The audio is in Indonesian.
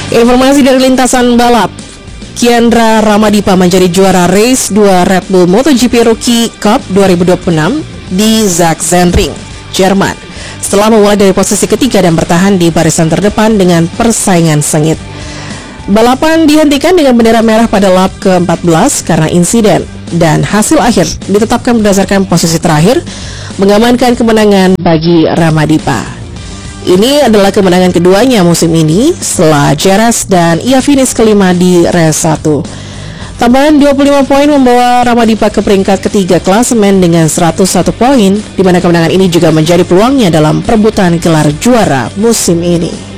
Informasi dari lintasan balap, Kiandra Ramadipa menjadi juara race 2 Red Bull MotoGP Rookie Cup 2026 di Sachsenring, Jerman, setelah memulai dari posisi ketiga dan bertahan di barisan terdepan dengan persaingan sengit. Balapan dihentikan dengan bendera merah pada lap ke-14 karena insiden, dan hasil akhir ditetapkan berdasarkan posisi terakhir, mengamankan kemenangan bagi Ramadipa. Ini adalah kemenangan keduanya musim ini setelah Jerez dan ia finish kelima di race 1. Tambahan 25 poin membawa Ramadipa ke peringkat ketiga klasemen dengan 101 poin, di mana kemenangan ini juga menjadi peluangnya dalam perebutan gelar juara musim ini.